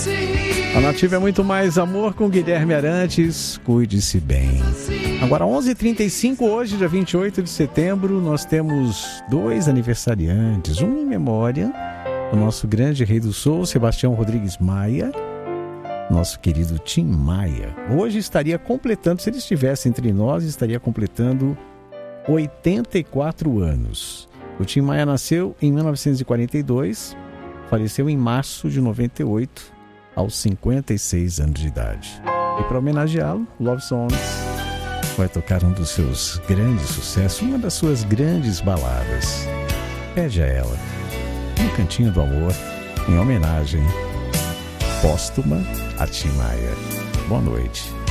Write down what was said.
A Nativa é muito mais amor com Guilherme Arantes. Cuide-se bem. Agora 11h35, hoje, dia 28 de setembro, nós temos dois aniversariantes. Um em memória do nosso grande rei do soul, Sebastião Rodrigues Maia. Nosso querido Tim Maia. Hoje estaria completando, se ele estivesse entre nós, estaria completando 84 anos. O Tim Maia nasceu em 1942, faleceu em março de 98, aos 56 anos de idade. E para homenageá-lo, Love Songs vai tocar um dos seus grandes sucessos, uma das suas grandes baladas. Pede a ela, no Cantinho do Amor, em homenagem póstuma a Tim Maia. Boa noite.